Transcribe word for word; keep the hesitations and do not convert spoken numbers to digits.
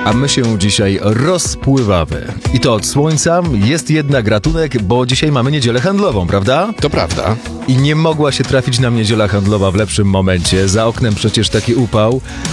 A my się dzisiaj rozpływamy. I to od słońca. Jest jednak ratunek, bo dzisiaj mamy niedzielę handlową, prawda? To prawda. I nie mogła się trafić nam niedziela handlowa w lepszym momencie. Za oknem przecież taki upał.